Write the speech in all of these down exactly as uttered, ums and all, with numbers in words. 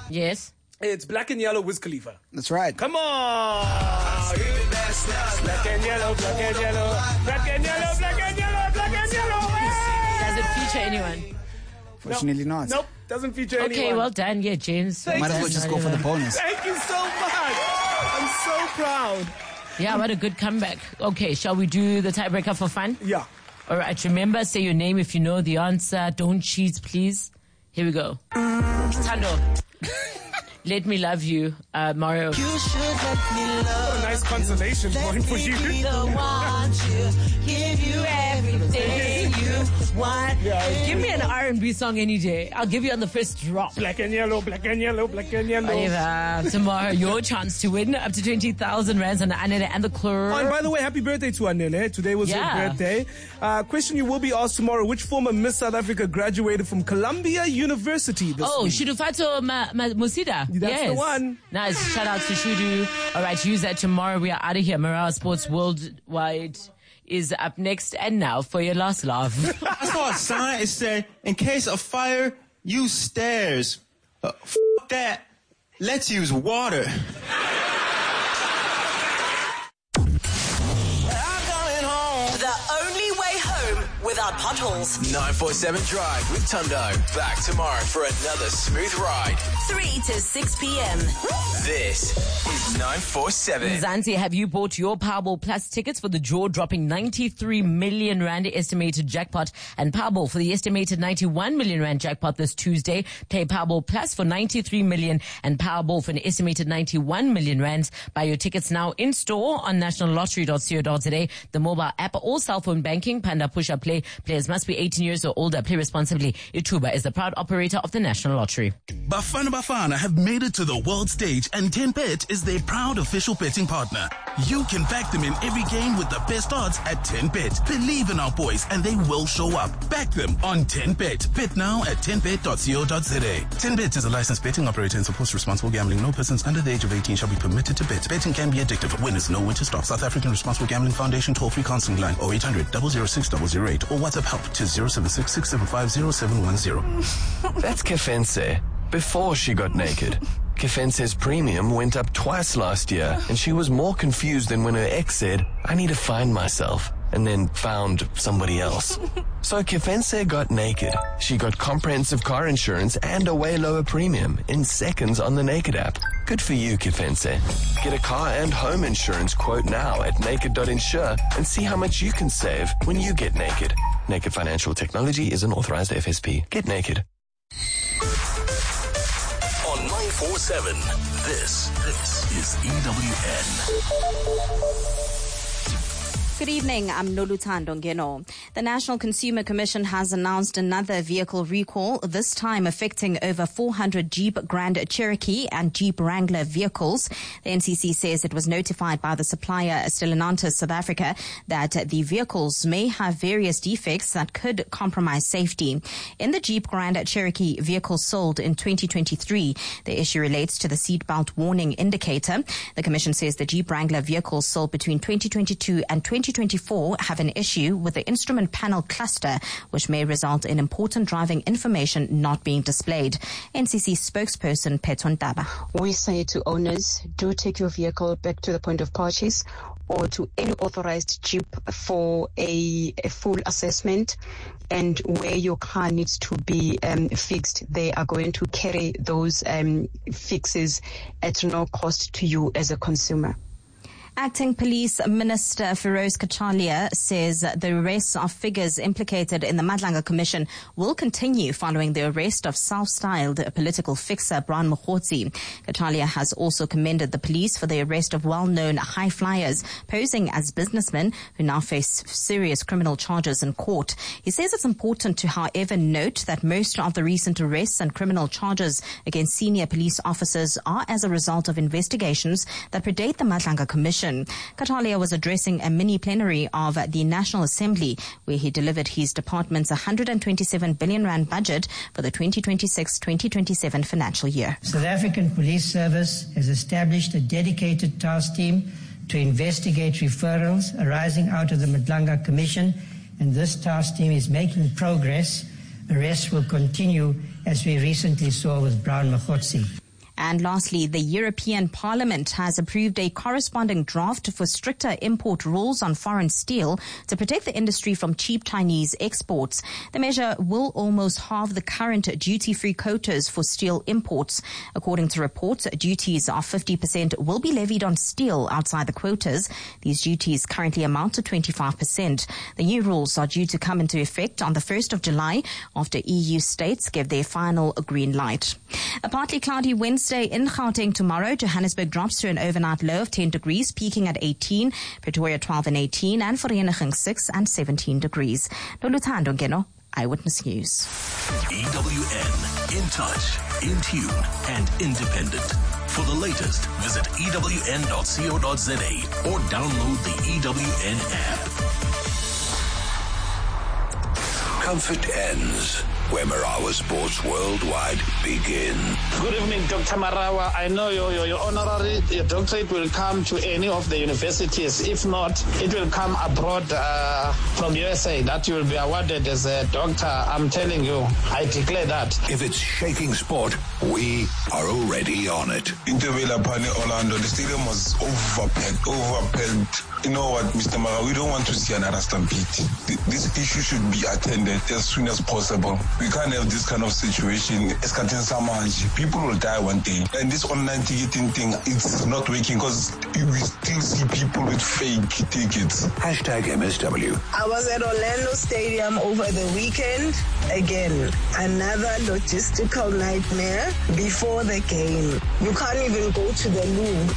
Yes. It's Black and Yellow, Wiz Khalifa. That's right. Come on! Black and Yellow, Black and Yellow, Black and Yellow, Black and Yellow, Black and Yellow. Hey! Does it feature anyone? Fortunately no. not. Nope, doesn't feature anyone. Okay, well done. Yeah, James. Might as well just go for the bonus. Thank you so much. I'm so proud. Yeah, what a good comeback. Okay, shall we do the tiebreaker for fun? Yeah. All right, remember, say your name if you know the answer. Don't cheat, please. Here we go. Tando. Let Me Love You, uh, Mario. You should let me love. What a nice consolation let point for you. Be the one to give you everything you want. Yeah, give me an R and B song any day. I'll give you on the first drop. Black and Yellow, Black and Yellow, Black and Yellow. Whatever. Tomorrow, your chance to win up to twenty thousand rands on the Anele and the Club. Oh, and by the way, happy birthday to Anele. Today was Yeah. her birthday. Uh, question you will be asked tomorrow: which former Miss South Africa graduated from Columbia University this Oh, week? Shudufato Ma- Ma- Musida. That's yes. the one. Nice. Shout out to Shudu. All right, use that tomorrow. We are out of here. Morale Sports Worldwide is up next. And now for your last laugh. I saw a sign. It said, in case of fire, use stairs. Uh, f*** that. Let's use water. Without potholes. nine four seven Drive with Tundo. Back tomorrow for another smooth ride. three to six p.m. This is nine four seven. Zanzi, have you bought your Powerball Plus tickets for the jaw-dropping ninety-three million rand estimated jackpot and Powerball for the estimated ninety-one million rand jackpot this Tuesday? Play Powerball Plus for ninety-three million and Powerball for an estimated ninety-one million rands. Buy your tickets now in store on national lottery dot co dot za, the mobile app or cell phone banking. Panda Push Up Play. Players must be eighteen years or older. Play responsibly. Ituba is the proud operator of the National Lottery. Bafana Bafana have made it to the world stage and ten bet is their proud official betting partner. You can back them in every game with the best odds at ten bet. Believe in our boys and they will show up. Back them on ten bet. Bet now at ten bet dot co dot za. ten bet is a licensed betting operator and supports responsible gambling. No persons under the age of eighteen shall be permitted to bet. Betting can be addictive. Winners know when to stop. South African Responsible Gambling Foundation toll-free counseling line oh eight hundred, double oh six, double oh eight or WhatsApp help to zero seven six, six seven five, zero seven one zero. That's Kefense. Before she got naked. Kefense's premium went up twice last year, and she was more confused than when her ex said, I need to find myself, and then found somebody else. So Kefense got naked. She got comprehensive car insurance and a way lower premium in seconds on the Naked app. Good for you, Kefense. Get a car and home insurance quote now at naked dot insure and see how much you can save when you get naked. Naked Financial Technology is an authorized F S P. Get naked. On nine four seven, this, this is E W N. Good evening, I'm Noluthando Ngeno. The National Consumer Commission has announced another vehicle recall, this time affecting over four hundred Jeep Grand Cherokee and Jeep Wrangler vehicles. The N C C says it was notified by the supplier Stellantis South Africa that the vehicles may have various defects that could compromise safety. In the Jeep Grand Cherokee vehicles sold in twenty twenty-three, the issue relates to the seatbelt warning indicator. The Commission says the Jeep Wrangler vehicles sold between twenty twenty-two and twenty twenty-four have an issue with the instrument panel cluster, which may result in important driving information not being displayed. N C C spokesperson Petron Taba. We say to owners, do take your vehicle back to the point of purchase or to any authorized Jeep for a, a full assessment. And where your car needs to be um, fixed, they are going to carry those um, fixes at no cost to you as a consumer. Acting Police Minister Feroz Kachalia says the arrests of figures implicated in the Madlanga Commission will continue following the arrest of self-styled political fixer Brown Mokhotsi. Kachalia has also commended the police for the arrest of well-known high flyers posing as businessmen who now face serious criminal charges in court. He says it's important to, however, note that most of the recent arrests and criminal charges against senior police officers are as a result of investigations that predate the Madlanga Commission. Kachalia was addressing a mini plenary of the National Assembly where he delivered his department's one hundred twenty-seven billion rand budget for the twenty twenty-six twenty twenty-seven financial year. South African Police Service has established a dedicated task team to investigate referrals arising out of the Madlanga Commission, and this task team is making progress. Arrests will continue, as we recently saw with Brown Mokhotsi. And lastly, the European Parliament has approved a corresponding draft for stricter import rules on foreign steel to protect the industry from cheap Chinese exports. The measure will almost halve the current duty-free quotas for steel imports. According to reports, duties of fifty percent will be levied on steel outside the quotas. These duties currently amount to twenty-five percent. The new rules are due to come into effect on the first of July after E U states give their final green light. A partly cloudy Wednesday in Gauteng tomorrow. Johannesburg drops to an overnight low of ten degrees, peaking at eighteen. Pretoria twelve and eighteen, and Vereeniging six and seventeen degrees. Loluthando Ngeno, Eyewitness News. E W N, in touch, in tune, and independent. For the latest, visit E W N dot co dot za or download the E W N app. Comfort ends where Marawa Sports Worldwide begin. Good evening, Doctor Marawa. I know your, your, your honorary your doctorate will come to any of the universities. If not, it will come abroad uh, from U S A that you will be awarded as a doctor. I'm telling you, I declare that. If it's shaking sport, we are already on it. Intervilla Pane Orlando, the stadium was overpacked, overpacked. You know what, Mister Mara, we don't want to see another stampede. This issue should be attended as soon as possible. We can't have this kind of situation. People will die one day. And this online ticketing thing, it's not working because we still see people with fake tickets. Hashtag M S W. I was at Orlando Stadium over the weekend. Again, another logistical nightmare before the game. You can't even go to the loo.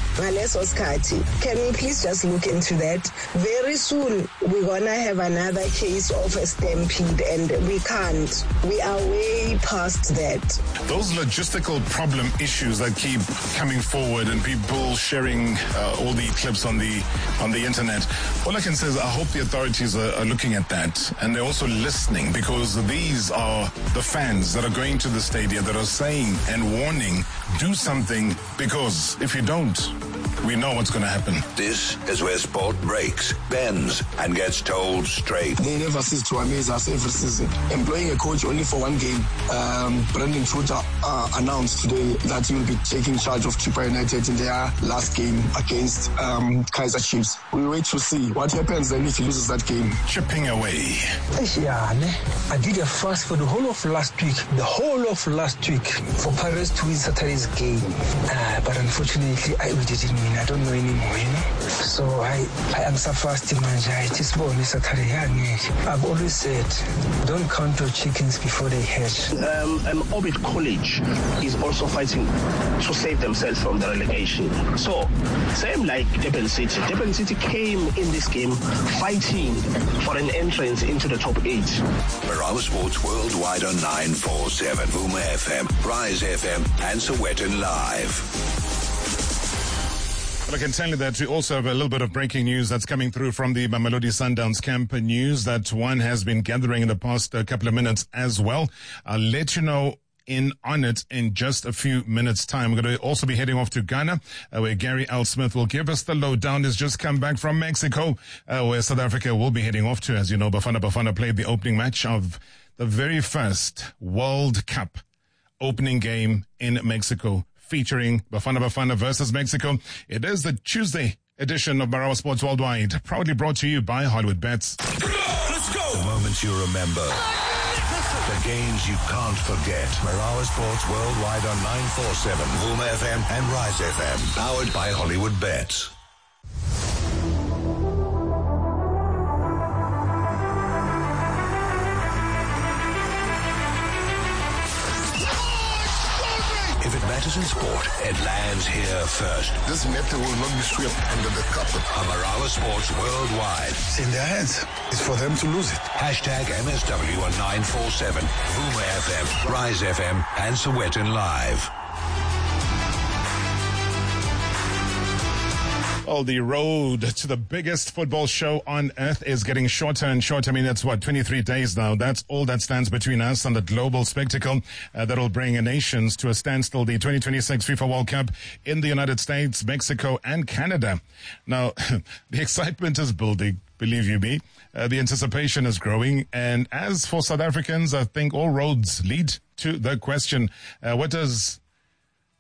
Can we please just look into that? Very soon, we're going to have another case of a stampede, and we can't. We are way past that. Those logistical problem issues that keep coming forward and people sharing uh, all the clips on the on the internet, all I can say is I hope the authorities are, are looking at that, and they're also listening, because these are the fans that are going to the stadium that are saying and warning, do something, because if you don't, we know what's going to happen. This is where sport breaks, bends, and gets told straight. They never cease to amaze us every season. Employing a coach only for one game, um, Brendan Truter uh, announced today that he will be taking charge of Chippa United in their last game against um, Kaiser Chiefs. We wait to see what happens then if he loses that game. Chipping away. I did a fast for the whole of last week, the whole of last week for Pirates to win Saturday's game. Uh, but unfortunately, I we didn't win. I don't know anymore, you know. So I, I answer fasting, manja. It is born Saturday. I've always said, don't count your chickens before they hatch. Um, um, Orbit College is also fighting to save themselves from the relegation. So, same like Durban City. Durban City came in this game fighting for an entrance into the top eight. Marawa Sports Worldwide on nine four seven, Vuma F M, Rise F M, and Sowetan Live. Well, I can tell you that we also have a little bit of breaking news that's coming through from the Mamelodi Sundowns camp. News that one has been gathering in the past uh, couple of minutes as well. I'll let you know in on it in just a few minutes' time. We're going to also be heading off to Ghana, uh, where Gary L. Smith will give us the lowdown. He's just come back from Mexico, uh, where South Africa will be heading off to. As you know, Bafana Bafana played the opening match of the very first World Cup opening game in Mexico, featuring Bafana Bafana versus Mexico. It is the Tuesday edition of Marawa Sports Worldwide, proudly brought to you by Hollywood Bets. Let's go! The moments you remember. The games you can't forget. Marawa Sports Worldwide on nine four seven, Vuma F M and Rise F M. Powered by Hollywood Bets. If it matters in sport, it lands here first. This matter will not be swept under the carpet. Marawa Sports Worldwide. It's in their hands. It's for them to lose it. Hashtag M S W on nine four seven, Vuma F M, Rise F M, and Sowetan Live. Well, the road to the biggest football show on earth is getting shorter and shorter. I mean, that's what, twenty-three days now. That's all that stands between us and the global spectacle uh, that'll bring nations to a standstill. The twenty twenty-six FIFA World Cup in the United States, Mexico, and Canada. Now, the excitement is building, believe you me. Uh, the anticipation is growing. And as for South Africans, I think all roads lead to the question, uh, what does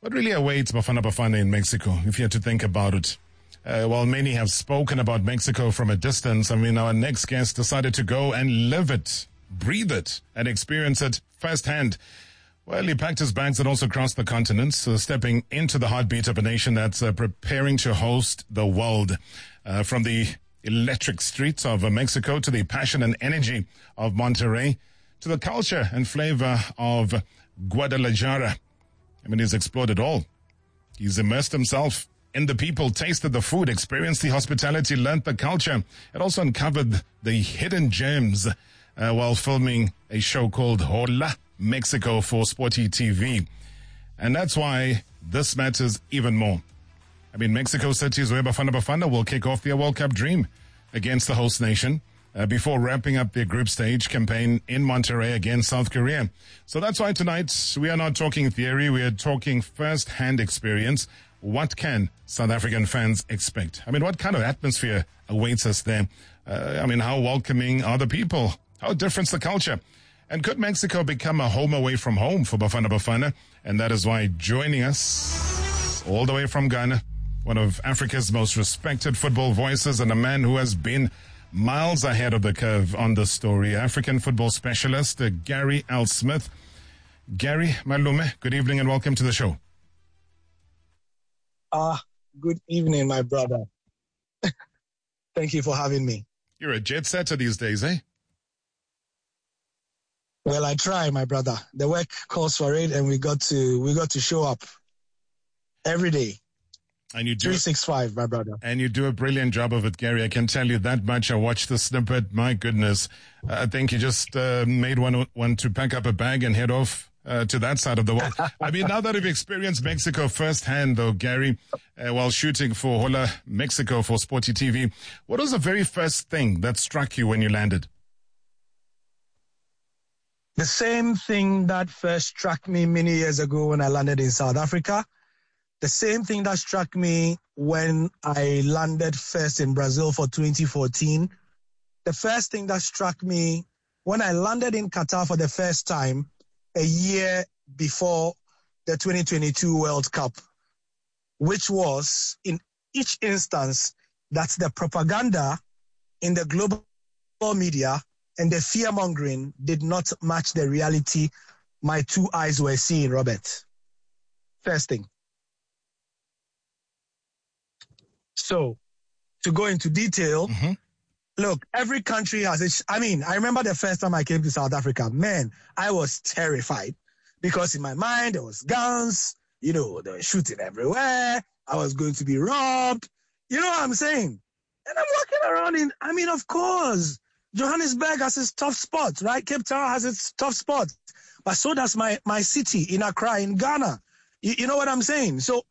What really awaits Bafana Bafana in Mexico, if you had to think about it? Uh, while many have spoken about Mexico from a distance, I mean, our next guest decided to go and live it, breathe it, and experience it firsthand. Well, he packed his bags and also crossed the continent, so stepping into the heartbeat of a nation that's uh, preparing to host the world. Uh, from the electric streets of uh, Mexico to the passion and energy of Monterrey to the culture and flavor of Guadalajara. I mean, he's explored it all. He's immersed himself in the people, tasted the food, experienced the hospitality, learnt the culture, and also uncovered the hidden gems uh, while filming a show called Hola Mexico for Sporty T V. And that's why this matters even more. I mean, Mexico City is where Bafana Bafana will kick off their World Cup dream against the host nation uh, before wrapping up their group stage campaign in Monterrey against South Korea. So that's why tonight we are not talking theory, we are talking first-hand experience. What can South African fans expect? I mean, what kind of atmosphere awaits us there? Uh, I mean, how welcoming are the people? How different's the culture? And could Mexico become a home away from home for Bafana Bafana? And that is why joining us all the way from Ghana, one of Africa's most respected football voices and a man who has been miles ahead of the curve on this story, African football specialist uh, Gary L. Smith. Gary Malume, good evening and welcome to the show. Ah, uh, good evening, my brother. Thank you for having me. You're a jet setter these days, eh? Well, I try, my brother. The work calls for it, and we got to we got to show up every day. And you do three sixty-five, my brother. And you do a brilliant job of it, Gary. I can tell you that much. I watched the snippet. My goodness. Uh, I think you just uh, made one, one to pack up a bag and head off uh, to that side of the world. I mean, now that you've experienced Mexico firsthand, though, Gary, uh, while shooting for Hola Mexico for Sporty T V, what was the very first thing that struck you when you landed? The same thing that first struck me many years ago when I landed in South Africa. The same thing that struck me when I landed first in Brazil for twenty fourteen. The first thing that struck me when I landed in Qatar for the first time a year before the twenty twenty-two World Cup, which was in each instance that the propaganda in the global media and the fear-mongering did not match the reality my two eyes were seeing, Robert. First thing. So, to go into detail, mm-hmm. Look, every country has its, I mean, I remember the first time I came to South Africa, man, I was terrified because in my mind there was guns, you know, they were shooting everywhere, I was going to be robbed, you know what I'm saying? And I'm walking around in, I mean, of course, Johannesburg has its tough spots, right? Cape Town has its tough spots, but so does my, my city in Accra, in Ghana. You, you know what I'm saying? So,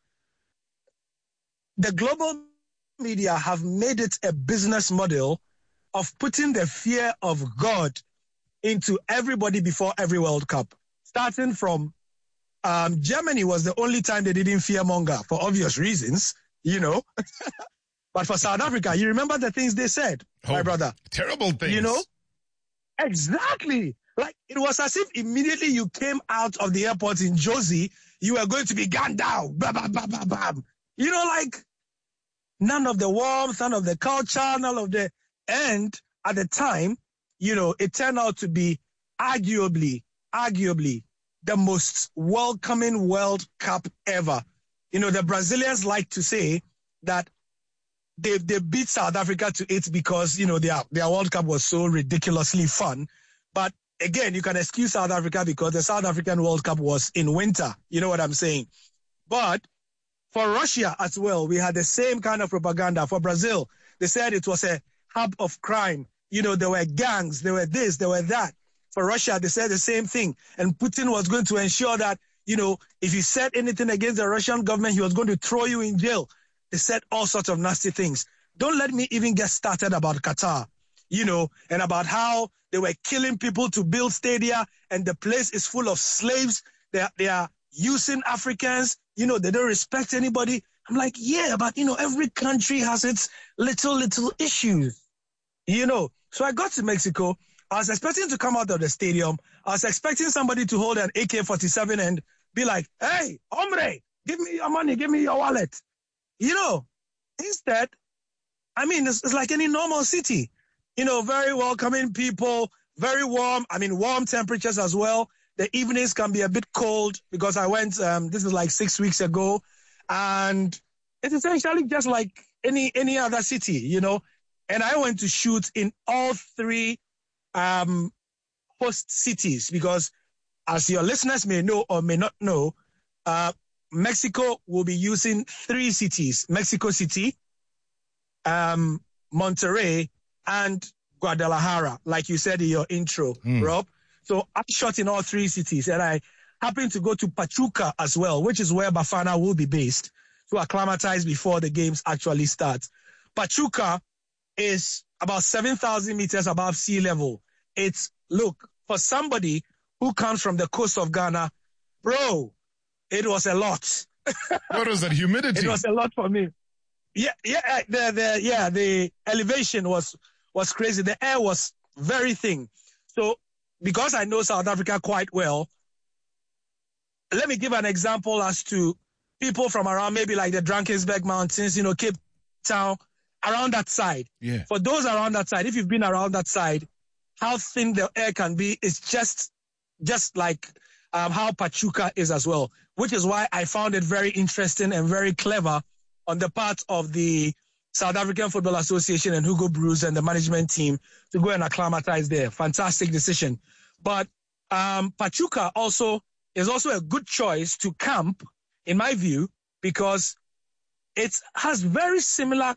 the global media have made it a business model of putting the fear of God into everybody before every World Cup. Starting from um, Germany was the only time they didn't fearmonger for obvious reasons, you know. But for South Africa, you remember the things they said, oh, my brother? Terrible things. You know? Exactly. Like, it was as if immediately you came out of the airport in Josie, you were going to be gunned down. Blah, blah, blah, blah, blah. You know, like, none of the warmth, none of the culture, none of the... And at the time, you know, it turned out to be arguably, arguably the most welcoming World Cup ever. You know, the Brazilians like to say that they they beat South Africa to it because, you know, their, their World Cup was so ridiculously fun. But again, you can excuse South Africa because the South African World Cup was in winter. You know what I'm saying? But for Russia as well, we had the same kind of propaganda. For Brazil, they said it was a hub of crime. You know, there were gangs, there were this, there were that. For Russia, they said the same thing. And Putin was going to ensure that, you know, if you said anything against the Russian government, he was going to throw you in jail. They said all sorts of nasty things. Don't let me even get started about Qatar, you know, and about how they were killing people to build stadia and the place is full of slaves. They are, they are using Africans. You know, they don't respect anybody. I'm like, yeah, but, you know, every country has its little, little issues, you know. So I got to Mexico. I was expecting to come out of the stadium. I was expecting somebody to hold an A K forty-seven and be like, hey, hombre, your money, give me your wallet. You know, instead, I mean, it's, it's like any normal city. You know, very welcoming people, very warm. I mean, warm temperatures as well. The evenings can be a bit cold because I went, um, this is like six weeks ago. And it's essentially just like any any other city, you know. And I went to shoot in all three um, host cities because, as your listeners may know or may not know, uh, Mexico will be using three cities: Mexico City, um, Monterrey, and Guadalajara, like you said in your intro, mm. Rob. So I shot in all three cities, and I happened to go to Pachuca as well, which is where Bafana will be based, to acclimatize before the games actually start. Pachuca is about seven thousand meters above sea level. It's, look, for somebody who comes from the coast of Ghana, bro, it was a lot. What was that, humidity? It was a lot for me. Yeah, yeah, the, the, yeah, the elevation was, was crazy. The air was very thin. So because I know South Africa quite well, let me give an example as to people from around maybe like the Drakensberg Mountains, you know, Cape Town, around that side. Yeah. For those around that side, if you've been around that side, how thin the air can be is just just like um, how Pachuca is as well, which is why I found it very interesting and very clever on the part of the South African Football Association and Hugo Broos and the management team to go and acclimatize there. Fantastic decision. But um, Pachuca also is also a good choice to camp, in my view, because it has very similar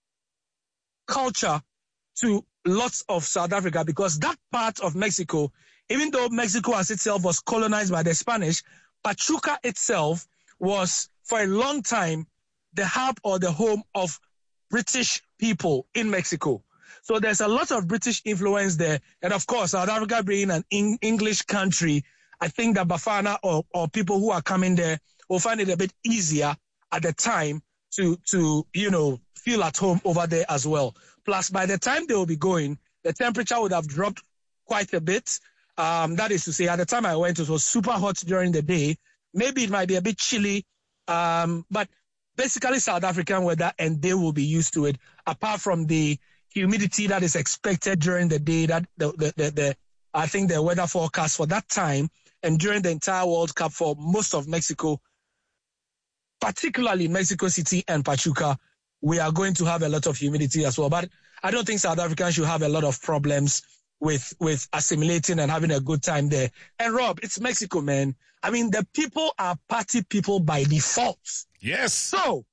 culture to lots of South Africa, because that part of Mexico, even though Mexico as itself was colonized by the Spanish, Pachuca itself was for a long time the hub or the home of British people in Mexico. So there's a lot of British influence there. And of course, South Africa being an in- English country, I think that Bafana or, or people who are coming there will find it a bit easier at the time to, to, you know, feel at home over there as well. Plus, by the time they will be going, the temperature would have dropped quite a bit. Um, that is to say, at the time I went, it was super hot during the day. Maybe it might be a bit chilly, um, but basically South African weather, and they will be used to it, apart from the humidity that is expected during the day, that the, the, the, the I think the weather forecast for that time and during the entire World Cup for most of Mexico, particularly Mexico City and Pachuca, we are going to have a lot of humidity as well. But I don't think South Africans should have a lot of problems with, with assimilating and having a good time there. And Rob, it's Mexico, man. I mean, the people are party people by default. Yes. So,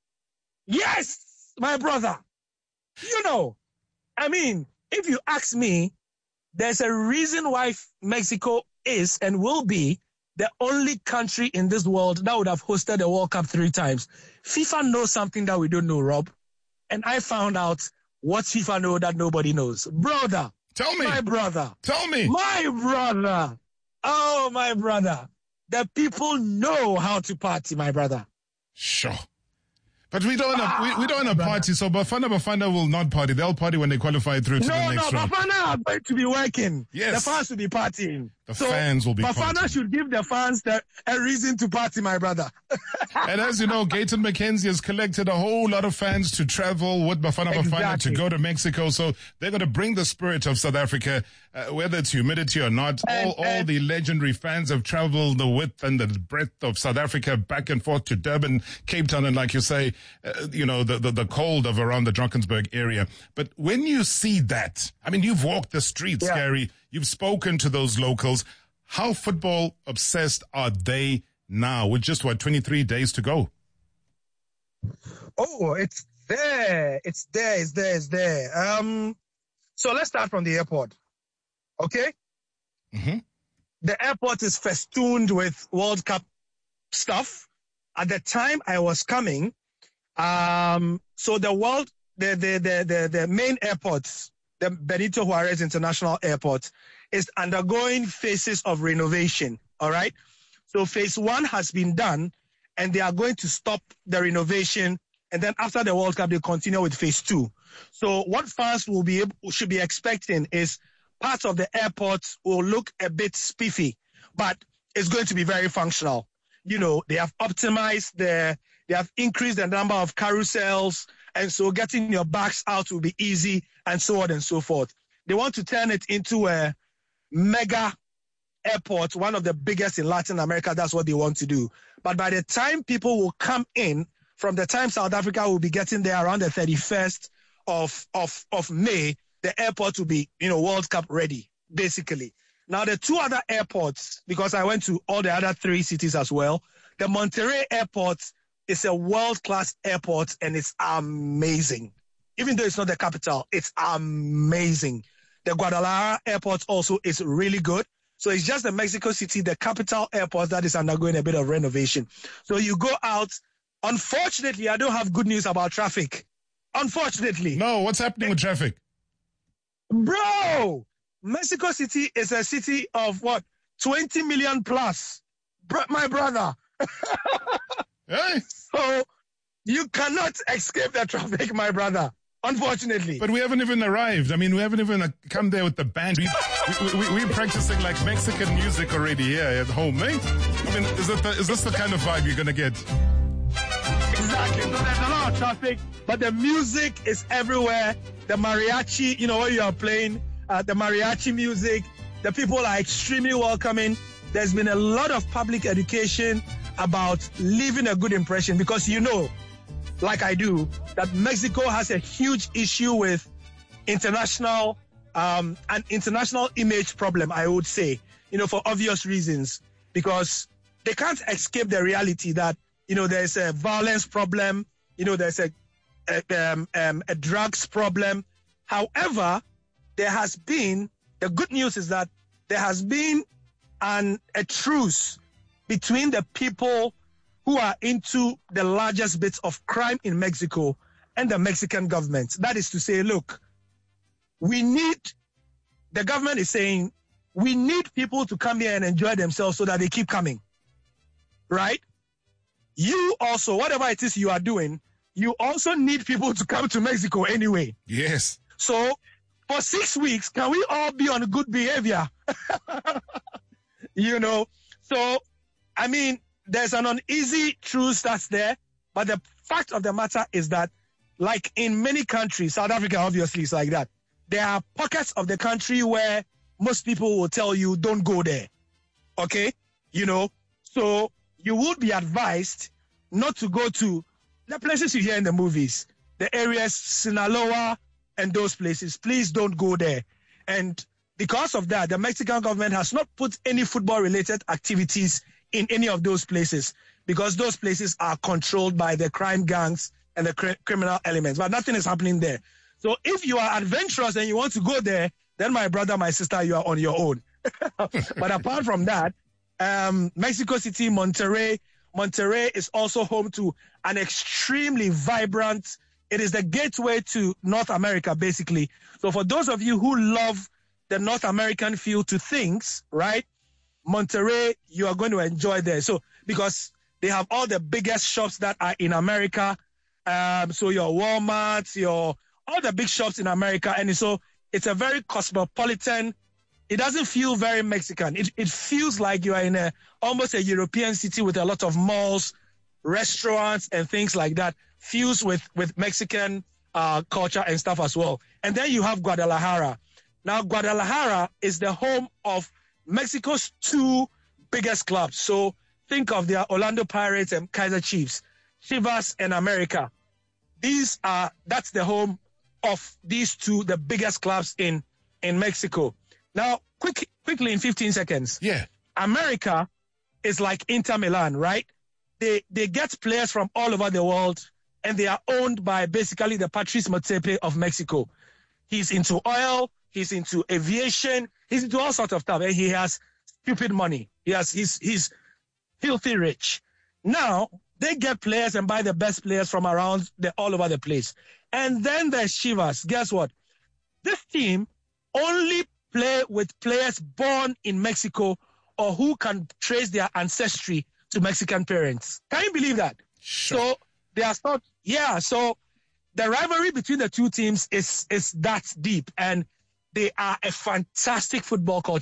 yes, my brother, you know, I mean, if you ask me, there's a reason why Mexico is and will be the only country in this world that would have hosted the World Cup three times. FIFA knows something that we don't know, Rob. And I found out what FIFA knows that nobody knows. Brother. Tell me. My brother. Tell me. My brother. Oh, my brother. The people know how to party, my brother. Sure. But we don't ah, we, we don't want to party, so Bafana Bafana will not party. They'll party when they qualify through to no, the next no, round. No, Bafana are going to be working. Yes. The fans will be partying. The so fans will be Bafana partying. should give the fans the, a reason to party, my brother. And as you know, Gayton McKenzie has collected a whole lot of fans to travel with Bafana exactly. Bafana to go to Mexico. So they're going to bring the spirit of South Africa, uh, whether it's humidity or not. And, all, and, all the legendary fans have traveled the width and the breadth of South Africa back and forth to Durban, Cape Town, and like you say, uh, you know, the, the, the cold of around the Drakensberg area. But when you see that, I mean, you've walked the streets, yeah. Gary, you've spoken to those locals. How football obsessed are they now with just, what, twenty-three days to go? Oh, it's there. It's there. It's there. It's there. Um, so let's start from the airport. Okay? Mm-hmm. The airport is festooned with World Cup stuff. At the time I was coming, um, so the world, the, the, the, the, the main airports, the Benito Juarez International Airport, is undergoing phases of renovation. All right. So phase one has been done, and they are going to stop the renovation. And then after the World Cup, they continue with phase two. So what fans will be able, should be expecting is parts of the airport will look a bit spiffy, but it's going to be very functional. you know, they have optimized their, they have increased the number of carousels, and so getting your bags out will be easy, and so on and so forth. They want to turn it into a mega airport, one of the biggest in Latin America. That's what they want to do. But by the time people will come in, from the time South Africa will be getting there around the thirty-first of, of, of May, the airport will be, you know, World Cup ready, basically. Now, the two other airports, because I went to all the other three cities as well, the Monterrey airport is a world-class airport, and it's amazing. Even though it's not the capital, it's amazing. The Guadalajara airport also is really good. So it's just the Mexico City, the capital airport, that is undergoing a bit of renovation. So you go out. Unfortunately, I don't have good news about traffic. Unfortunately. No, what's happening with traffic? Bro, Mexico City is a city of what? twenty million plus. Bro, my brother. Hey. So you cannot escape the traffic, my brother. Unfortunately. But we haven't even arrived. I mean, we haven't even uh, come there with the band. We, we, we, we're practicing like Mexican music already here at home, eh? I mean, is, it the, is this the kind of vibe you're going to get? Exactly. So there's a lot of traffic, but the music is everywhere. The mariachi, you know, where you are playing, uh, the mariachi music, the people are extremely welcoming. There's been a lot of public education about leaving a good impression, because you know, like I do, that Mexico has a huge issue with international, um, an international image problem, I would say, you know, for obvious reasons, because they can't escape the reality that, you know, there's a violence problem, you know, there's a, a, um, um, a drugs problem. However, there has been, the good news is that there has been an, a truce between the people who are into the largest bits of crime in Mexico and the Mexican government. That is to say, look, we need, the government is saying, we need people to come here and enjoy themselves so that they keep coming, right? You also, whatever it is you are doing, you also need people to come to Mexico anyway. Yes. So for six weeks, can we all be on good behavior? You know, so, I mean, there's an uneasy truce that's there, but the fact of the matter is that, like in many countries, South Africa obviously is like that, there are pockets of the country where most people will tell you, don't go there, okay? You know, so you would be advised not to go to the places you hear in the movies, the areas, Sinaloa and those places. Please don't go there. And because of that, the Mexican government has not put any football-related activities in any of those places, because those places are controlled by the crime gangs and the cr- criminal elements. But nothing is happening there. So if you are adventurous and you want to go there, then my brother, my sister, you are on your own. But apart from that, um, Mexico City, Monterrey, Monterrey is also home to an extremely vibrant, it is the gateway to North America, basically. So for those of you who love the North American feel to things, right? Monterrey, you are going to enjoy there. So, because they have all the biggest shops that are in America. Um, so your Walmart, your, all the big shops in America. And so it's a very cosmopolitan, it doesn't feel very Mexican. It, it feels like you are in a, almost a European city with a lot of malls, restaurants and things like that, fused with, with Mexican uh, culture and stuff as well. And then you have Guadalajara. Now, Guadalajara is the home of Mexico's two biggest clubs. So think of their Orlando Pirates and Kaiser Chiefs, Chivas and America. These are, that's the home of these two, the biggest clubs in, in Mexico. Now, quick, quickly in fifteen seconds. Yeah. America is like Inter Milan, right? They, they get players from all over the world, and they are owned by basically the Patrice Motsepe of Mexico. He's into oil. He's into aviation. He's into all sorts of stuff. And he has stupid money. He has, he's, he's filthy rich. Now, they get players and buy the best players from around the, all over the place. And then there's Chivas. Guess what? This team only play with players born in Mexico or who can trace their ancestry to Mexican parents. Can you believe that? Sure. So they are not, yeah. So the rivalry between the two teams is, is that deep. And they are a fantastic football culture.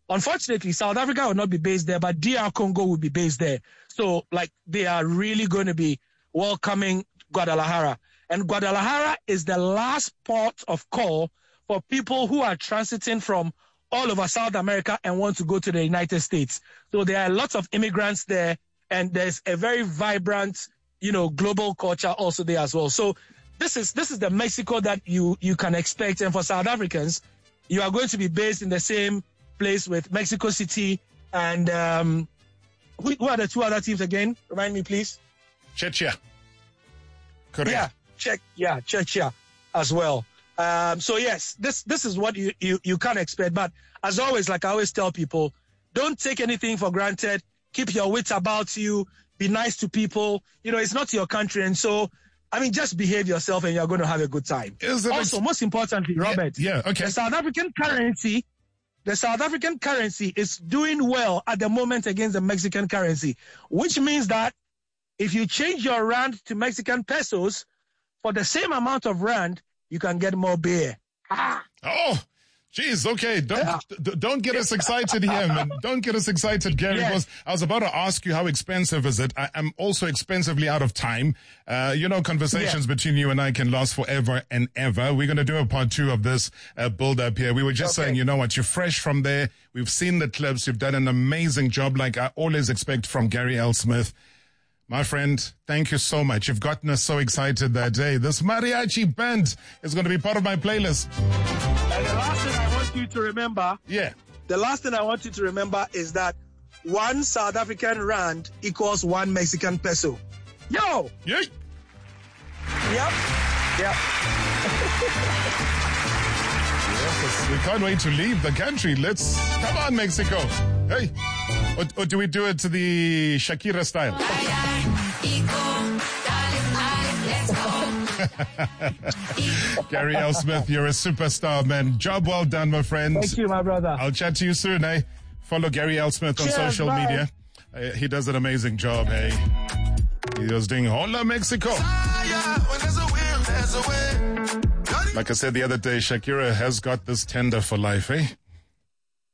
unfortunately, South Africa will not be based there, but D R Congo will be based there. So, like, they are really going to be welcoming Guadalajara. And Guadalajara is the last port of call for people who are transiting from all over South America and want to go to the United States. So there are lots of immigrants there, and there's a very vibrant, you know, global culture also there as well. So this is this is the Mexico that you, you can expect. And for South Africans, you are going to be based in the same place with Mexico City and um, who, who are the two other teams again? Remind me, please. Czechia. Korea. Yeah, Czech, yeah, Czechia as well. Um, so yes, this this is what you, you, you can expect. But as always, like I always tell people, don't take anything for granted. Keep your wits about you. Be nice to people. You know, it's not your country. And so, I mean, just behave yourself and you're going to have a good time. Is also, most importantly, Robert, yeah, yeah, okay. the South African currency, the South African currency is doing well at the moment against the Mexican currency, which means that if you change your rand to Mexican pesos for the same amount of rand, you can get more beer. Ah. Oh, geez, okay. Don't yeah. d- don't get us excited here, man. Don't get us excited, Gary. Yes. Because I was about to ask you how expensive is it. I- I'm also expensively out of time. Uh, you know, conversations yeah. between you and I can last forever and ever. We're going to do a part two of this uh, build-up here. We were just okay. saying, you know what, you're fresh from there. We've seen the clips. You've done an amazing job, like I always expect from Gary L. Smith. My friend, thank you so much. You've gotten us so excited that day. This mariachi band is going to be part of my playlist. And the last thing I want you to remember, yeah, the last thing I want you to remember is that one South African rand equals one Mexican peso. Yo! Yeah. Yep. Yep. Yes, we can't wait to leave the country. Let's, come on, Mexico. Hey. Or, or do we do it to the Shakira style? Gary L. Smith, you're a superstar, man. Job well done, my friend. Thank you, my brother. I'll chat to you soon, eh? Follow Gary L. Smith on Cheers, social bye. media. Uh, he does an amazing job, hey. He was doing Hola Mexico. Like I said the other day, Shakira has got this tender for life, eh?